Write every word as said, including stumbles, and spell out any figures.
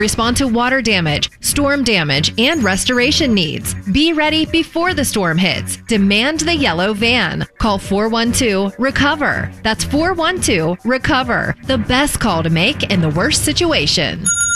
Respond to water damage, storm damage, and restoration needs. Be ready before the storm hits. Demand the yellow van. Call four one two, RECOVER. That's four one two, RECOVER. The best call to make in the worst situation.